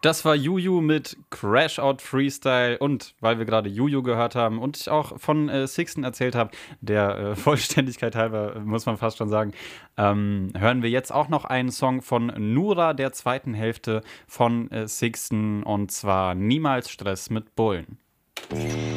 Das war Juju mit Crash Out Freestyle und weil wir gerade Juju gehört haben und ich auch von Sixten erzählt habe, der Vollständigkeit halber, muss man fast schon sagen, hören wir jetzt auch noch einen Song von Nura, der zweiten Hälfte von Sixten, und zwar Niemals Stress mit Bullen.